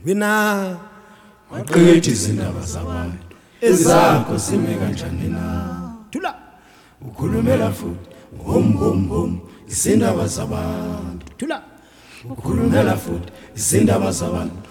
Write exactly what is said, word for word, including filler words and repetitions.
wena waqedisa izindaba zabantu ezakho sime kanjani na thula ukhulumela futhi hom hom hom izindaba zabantu thula ukhulumela futhi izindaba zabantu